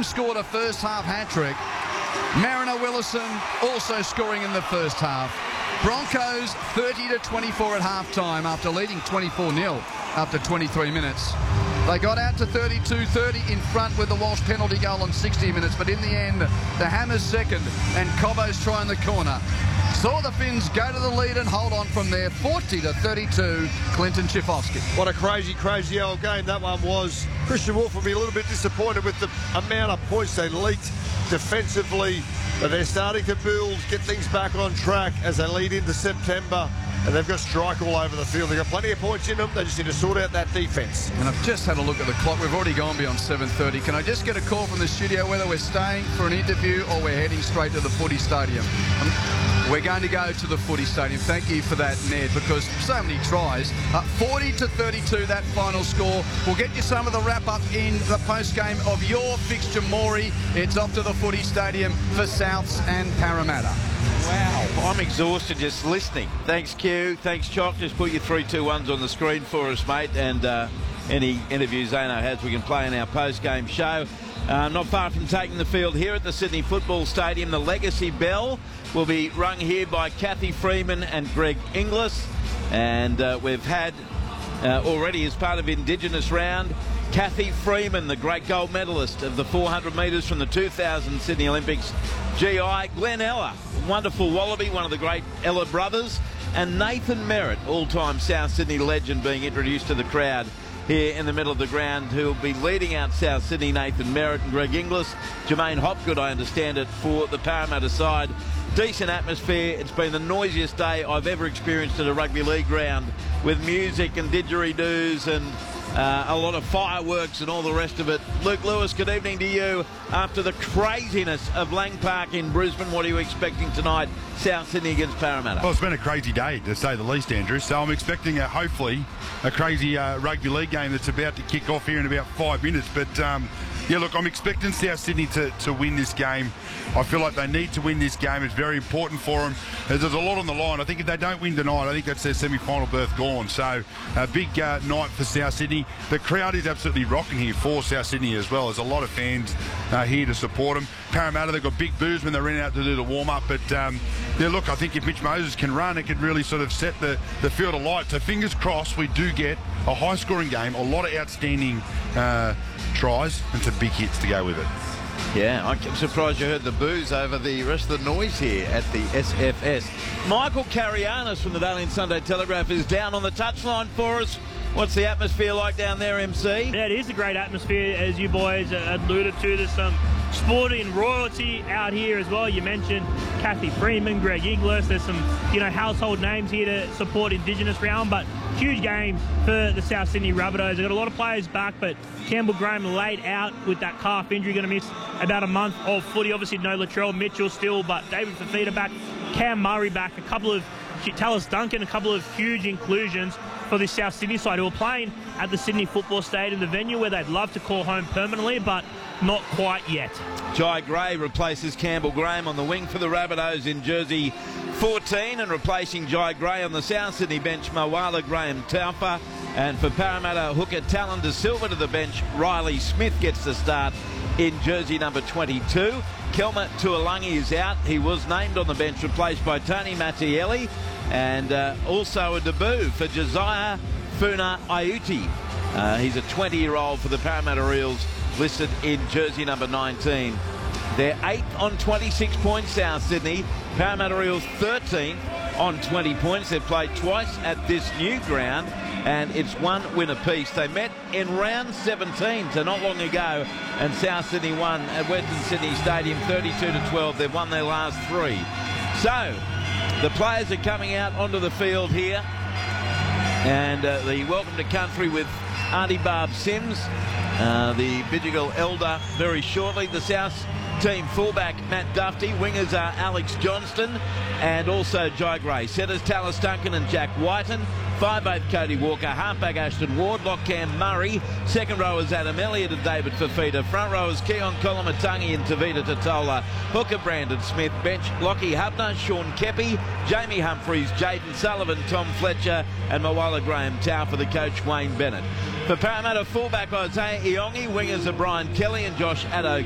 scored a first-half hat-trick. Mariner Willison also scoring in the first half. Broncos 30-24 at half-time after leading 24-0 after 23 minutes. They got out to 32-30 in front with the Walsh penalty goal on 60 minutes, but in the end, the Hammers second and Cobbo's try in the corner saw the Finns go to the lead and hold on from there, 40-32, Clinton Schifcofske. What a crazy old game that one was. Christian Wolf will be a little bit disappointed with the amount of points they leaked defensively, but they're starting to build, get things back on track as they lead into September. And they've got strike all over the field. They've got plenty of points in them. They just need to sort out that defence. And I've just had a look at the clock. We've already gone beyond 7:30. Can I just get a call from the studio whether we're staying for an interview or we're heading straight to the footy stadium? We're going to go to the footy stadium. Thank you for that, Ned, because so many tries. 40-32, that final score. We'll get you some of the wrap-up in the post-game of your fixture, Maury. It's off to the footy stadium for Souths and Parramatta. Wow, I'm exhausted just listening. Thanks, Q. Thanks, Choc. Just put your 3, 2, 1s on the screen for us, mate. And any interviews Zano has, we can play in our post-game show. Not far from taking the field here at the Sydney Football Stadium, the Legacy Bell will be rung here by Kathy Freeman and Greg Inglis. And we've had already, as part of Indigenous Round, Kathy Freeman, the great gold medalist of the 400 metres from the 2000 Sydney Olympics GI. Glenn Ella, wonderful Wallaby, one of the great Ella brothers. And Nathan Merritt, all-time South Sydney legend, being introduced to the crowd here in the middle of the ground, who will be leading out South Sydney. Nathan Merritt and Greg Inglis. Jermaine Hopgood, I understand it, for the Parramatta side. Decent atmosphere. It's been the noisiest day I've ever experienced at a rugby league ground, with music and didgeridoos and a lot of fireworks and all the rest of it. Luke Lewis, good evening to you. After the craziness of Lang Park in Brisbane, what are you expecting tonight, South Sydney against Parramatta? Well, it's been a crazy day, to say the least, Andrew. So I'm expecting, hopefully, a crazy rugby league game that's about to kick off here in about 5 minutes. But, yeah, look, I'm expecting South Sydney to win this game. I feel like they need to win this game. It's very important for them. There's a lot on the line. I think if they don't win tonight, I think that's their semi-final berth gone. So a big night for South Sydney. The crowd is absolutely rocking here for South Sydney as well. There's a lot of fans here to support them. Parramatta, they've got big boos when they ran out to do the warm-up. But, yeah, look, I think if Mitch Moses can run, it could really sort of set the field alight. So fingers crossed we do get a high-scoring game, a lot of outstanding tries and some big hits to go with it. Yeah, I'm surprised you heard the boos over the rest of the noise here at the SFS. Michael Carianis from the Daily and Sunday Telegraph is down on the touchline for us. What's the atmosphere like down there, MC? Yeah, it is a great atmosphere, as you boys alluded to. There's some sporting royalty out here as well. You mentioned Kathy Freeman, Greg Inglis. There's some, household names here to support Indigenous Round, but huge game for the South Sydney Rabbitohs. They've got a lot of players back, but Campbell Graham laid out with that calf injury, going to miss about a month of footy. Obviously, no Latrell Mitchell still, but David Fafita back, Cam Murray back, a couple of Tallis Duncan, a couple of huge inclusions for the South Sydney side, who are playing at the Sydney Football Stadium, the venue where they'd love to call home permanently, but not quite yet. Jai Gray replaces Campbell Graham on the wing for the Rabbitohs in jersey 14, and replacing Jai Gray on the South Sydney bench, Moala Graham Taufa. And for Parramatta hooker Talon De Silva to the bench, Riley Smith gets the start in jersey number 22. Kelma Tuolangi is out. He was named on the bench, replaced by Tony Mattielli. And also a debut for Josiah Funa Aiuti. He's a 20-year-old for the Parramatta Eels, listed in jersey number 19. They're 8th on 26 points, South Sydney. Parramatta Eels 13th on 20 points. They've played twice at this new ground, and it's one win apiece. They met in round 17, so not long ago, and South Sydney won at Western Sydney Stadium 32-12. They've won their last 3. So the players are coming out onto the field here, and the welcome to country with Auntie Barb Sims, the Bidjigal elder, very shortly. The South team fullback Matt Duffy, wingers are Alex Johnston and also Jai Gray, setters Tallis Duncan and Jack Whiten, 5'8" Cody Walker, halfback Ashton Ward, lock Cam Murray, second rowers Adam Elliott and David Fafita, front rowers Keon Kolamatangi and Tavita Totola, hooker Brandon Smith, bench Lockie Hubner, Sean Kepi, Jamie Humphreys, Jaden Sullivan, Tom Fletcher and Moala Graham Tau for the coach Wayne Bennett. For Parramatta fullback Isaiah Iongi, wingers are Brian Kelly and Josh Addo